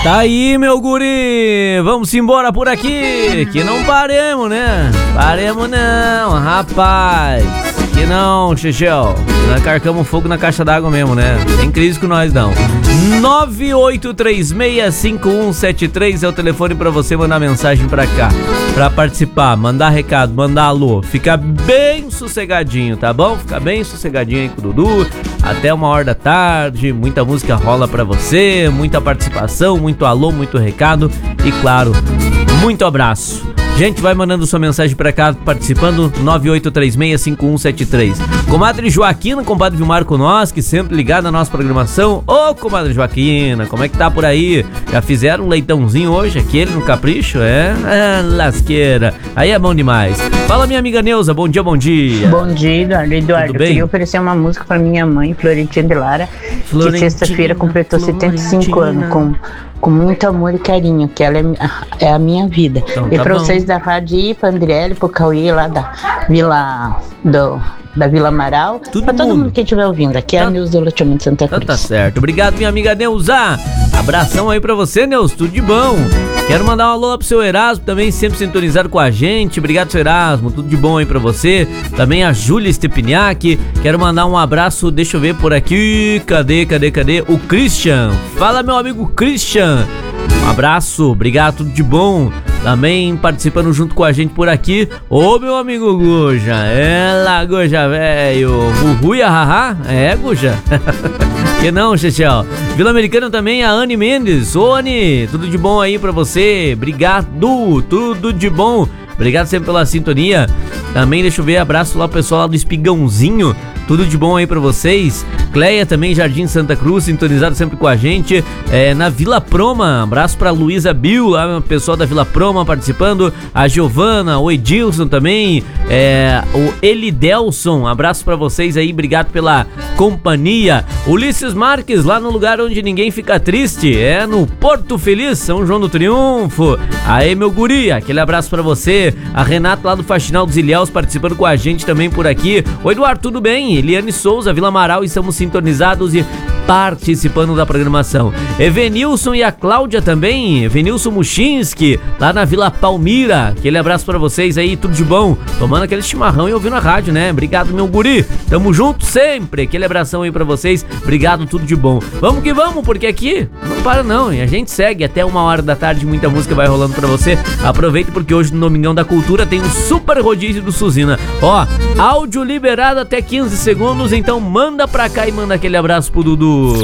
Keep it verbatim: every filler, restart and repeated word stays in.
Tá aí, meu guri, vamos embora por aqui, que não paremos, né? Paremos não, rapaz, que não, Chechel, nós carcamos fogo na caixa d'água mesmo, né? Tem crise com nós não. nove oito três seis cinco um sete três é o telefone pra você mandar mensagem pra cá, pra participar, mandar recado, mandar alô, fica bem sossegadinho, tá bom? Fica bem sossegadinho aí com o Dudu, até uma hora da tarde, muita música rola pra você, muita participação, muito alô, muito recado e claro, muito abraço. Gente, vai mandando sua mensagem pra cá, participando, nove oito três seis cinco um sete três. Comadre Joaquina, compadre Vilmar conosco, sempre ligado na nossa programação. Ô, comadre Joaquina, como é que tá por aí? Já fizeram um leitãozinho hoje, aquele no capricho? É? Ah, lasqueira. Aí é bom demais. Fala, minha amiga Neuza, bom dia, bom dia. Bom dia, Eduardo. Eduardo, eu queria oferecer uma música pra minha mãe, Florentina de Lara, que sexta-feira completou setenta e cinco anos, com... com muito amor e carinho, que ela é, é a minha vida. Então, e tá pra bom. Vocês da rádio ir, pra Andriele, pro Cauê lá da Vila do, da Vila Amaral, tudo pra todo mundo, mundo que estiver ouvindo. Aqui é tá. A Neuza do Loteamento de Santa Cruz. Tá, tá certo. Obrigado, minha amiga Neuza. Abração aí pra você, Neuza. Tudo de bom. Quero mandar um alô pro seu Erasmo, também sempre sintonizado com a gente. Obrigado, seu Erasmo. Tudo de bom aí pra você. Também a Júlia Stepiniak. Quero mandar um abraço, deixa eu ver por aqui. Cadê, cadê, cadê? O Christian. Fala, meu amigo Christian. Um abraço, obrigado, tudo de bom. Também participando junto com a gente por aqui, ô meu amigo Guja. É lá, Guja, velho. Uhuia, haha. É, Guja. Que não, Chechel. Vila Americana também, a Anne Mendes. Ô, Anne, tudo de bom aí pra você. Obrigado, tudo de bom. Obrigado sempre pela sintonia. Também deixa eu ver, abraço lá pro pessoal lá do Espigãozinho. Tudo de bom aí pra vocês. Cleia também, Jardim Santa Cruz, sintonizado sempre com a gente. É, na Vila Proma, abraço pra Luísa Bill, lá o pessoal da Vila Proma participando. A Giovana, o Edilson também. É, o Elidelson, abraço pra vocês aí, obrigado pela companhia. Ulisses Marques, lá no lugar onde ninguém fica triste, é no Porto Feliz, São João do Triunfo. Aí, meu guri, aquele abraço pra você. A Renata lá do Faxinal dos Ilhéus participando com a gente também por aqui. Oi, Eduardo, tudo bem? Eliane Souza, Vila Amaral, estamos sintonizados e participando da programação. Evenilson e a Cláudia também, Evenilson Muchinski, lá na Vila Palmira. Aquele abraço pra vocês aí, tudo de bom. Tomando aquele chimarrão e ouvindo a rádio, né? Obrigado, meu guri. Tamo junto sempre. Aquele abração aí pra vocês. Obrigado, tudo de bom. Vamos que vamos, porque aqui não para não. E a gente segue até uma hora da tarde. Muita música vai rolando pra você. Aproveita porque hoje no Domingão da Cultura tem um super rodízio do Suzina. Ó, áudio liberado até quinze segundos. Então manda pra cá e manda aquele abraço pro Dudu.